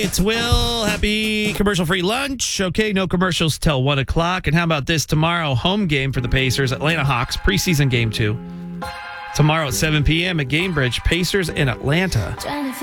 it's Will. Happy commercial-free lunch. Okay, no commercials till 1 o'clock. And how about this? Tomorrow, home game for the Pacers, Atlanta Hawks, preseason game 2. Tomorrow at 7 p.m. at Gamebridge, Pacers in Atlanta.